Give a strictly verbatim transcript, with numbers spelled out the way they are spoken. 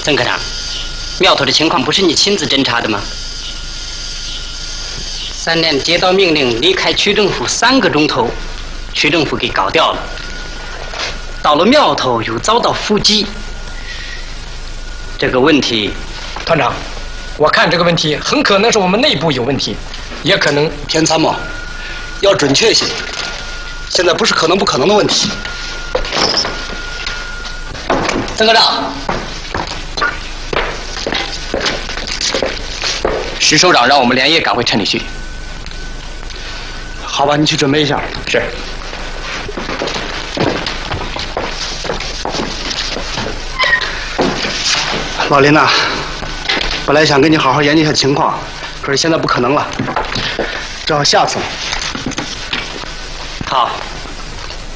曾科长，苗头的情况不是你亲自侦查的吗？三连接到命令离开区政府三个钟头，区政府给搞掉了。到了苗头又遭到伏击，这个问题， 团长，我看这个问题很可能是我们内部有问题，也可能田参谋要准确些。现在不是可能不可能的问题。 曾科长， 石首长让我们连夜赶回陈里去。 好吧，你去准备一下。 是。 老林呐，本来想跟你好好研究一下情况，可是现在不可能了，只好下次了。 好。